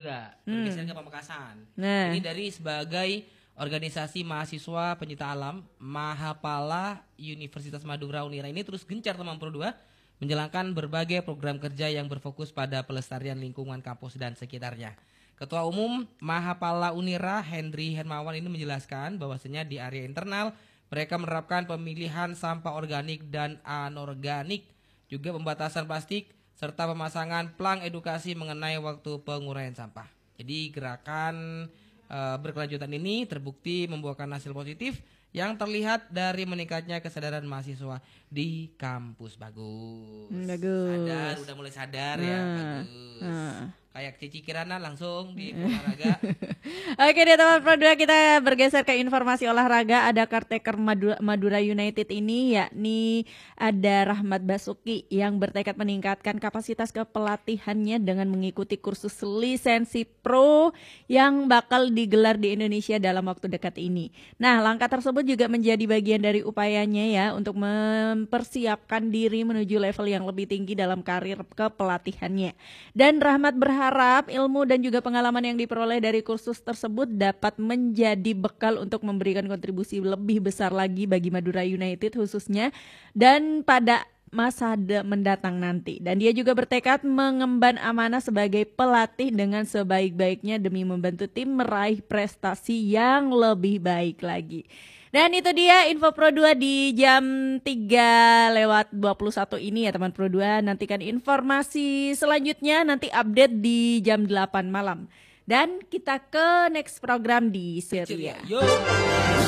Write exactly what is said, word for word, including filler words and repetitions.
juga Hmm. bergeser ke Pamekasan. Nah. Ini dari sebagai organisasi mahasiswa pencinta alam Mahapala Universitas Madura Unira ini terus gencar teman Pro dua menjalankan berbagai program kerja yang berfokus pada pelestarian lingkungan kampus dan sekitarnya. Ketua Umum Mahapala Unira Henry Hermawan ini menjelaskan bahwasanya di area internal mereka menerapkan pemilihan sampah organik dan anorganik, juga pembatasan plastik serta pemasangan plang edukasi mengenai waktu penguraian sampah. Jadi gerakan e, berkelanjutan ini terbukti membuahkan hasil positif yang terlihat dari meningkatnya kesadaran mahasiswa di kampus. Bagus. Bagus. Sadar, udah mulai sadar nah, ya. Bagus. Nah. Kayak Cici Kirana langsung di olahraga. Oke deh teman Pro dua, kita bergeser ke informasi olahraga. Ada caretaker Madura, Madura United ini yakni ada Rahmat Basuki yang bertekad meningkatkan kapasitas kepelatihannya dengan mengikuti kursus lisensi pro yang bakal digelar di Indonesia dalam waktu dekat ini. Nah, langkah tersebut juga menjadi bagian dari upayanya ya untuk mempersiapkan diri menuju level yang lebih tinggi dalam karir kepelatihannya. Dan Rahmat berharap harap ilmu dan juga pengalaman yang diperoleh dari kursus tersebut dapat menjadi bekal untuk memberikan kontribusi lebih besar lagi bagi Madura United khususnya dan pada masa mendatang nanti. Dan dia juga bertekad mengemban amanah sebagai pelatih dengan sebaik-baiknya demi membantu tim meraih prestasi yang lebih baik lagi. Dan itu dia info Pro dua di jam tiga lewat dua puluh satu ini ya teman Pro dua. Nantikan informasi selanjutnya nanti update di jam delapan malam. Dan kita ke next program di Seria. Yo.